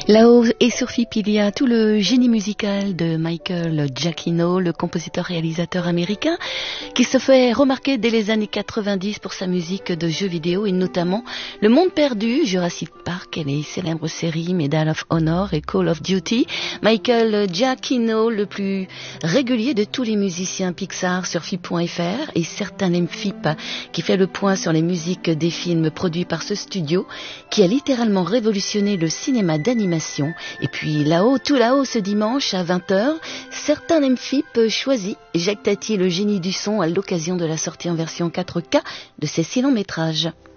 Là-haut et sur FIP, il y a tout le génie musical de Michael Giacchino, le compositeur-réalisateur américain, qui se fait remarquer dès les années 90 pour sa musique de jeux vidéo et notamment Le Monde Perdu, Jurassic Park et les célèbres séries Medal of Honor et Call of Duty. Michael Giacchino, le plus régulier de tous les musiciens Pixar sur FIP.fr et certain FIP qui fait le point sur les musiques des films produits par ce studio qui a littéralement révolutionné le cinéma d'animation. Et puis là-haut, tout là-haut, ce dimanche à 20h, certains MFIP choisit Jacques Tati, le génie du son, à l'occasion de la sortie en version 4K de ses 6 longs métrages.